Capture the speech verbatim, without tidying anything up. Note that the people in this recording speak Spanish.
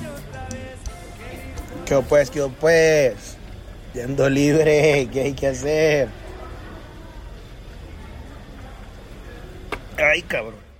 ¿Qué pues, qué pues? Yendo libre, ¿qué hay que hacer? Ay, cabrón.